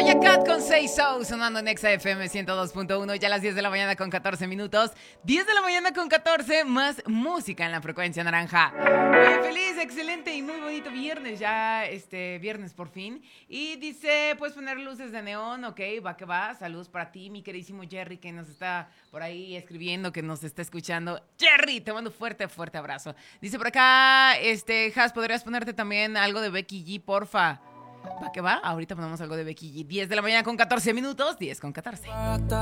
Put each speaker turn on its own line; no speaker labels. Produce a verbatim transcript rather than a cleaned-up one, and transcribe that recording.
Doja Cat con Say So, sonando en Exa F M ciento dos punto uno, ya a las diez de la mañana con catorce minutos. diez de la mañana con catorce, más música en la frecuencia naranja. Muy feliz, excelente y muy bonito viernes, ya este viernes por fin. Y dice, puedes poner luces de neón, ok, va que va. Saludos para ti, mi queridísimo Jerry, que nos está por ahí escribiendo, que nos está escuchando. Jerry, te mando fuerte, fuerte abrazo. Dice por acá, este, Has, ¿podrías ponerte también algo de Becky G, porfa? ¿Va que va? Ahorita ponemos algo de Becky G. diez de la mañana con catorce minutos. diez con catorce.